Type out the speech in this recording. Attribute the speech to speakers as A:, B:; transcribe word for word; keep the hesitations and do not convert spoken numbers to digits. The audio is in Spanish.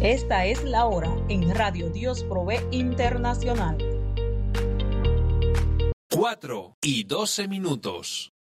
A: Esta es la hora en Radio Dios Provee Internacional.
B: cuatro y doce minutos.